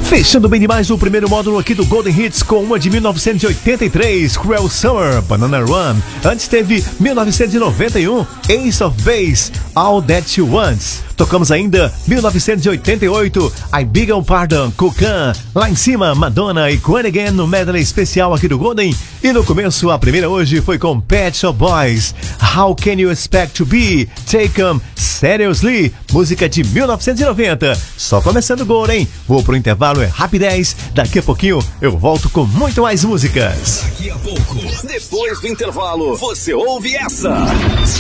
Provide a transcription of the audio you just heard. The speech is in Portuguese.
Fechando bem demais o primeiro módulo aqui do Golden Hits com uma de 1983, Cruel Summer, Banana Run. Antes teve 1991, Ace of Base, All That You Want. Tocamos ainda 1988, I Beg Your Pardon, Kukan. Lá em cima, Madonna e Queen Again no medley especial aqui do Golden. E no começo, a primeira hoje foi com Pet Shop Boys, How Can You Expect to Be, Take 'Em Seriously, música de 1990. Só começando o Golden, vou pro intervalo, é rapidez. Daqui a pouquinho eu volto com muito mais músicas. Daqui a pouco, depois do intervalo, você ouve essa.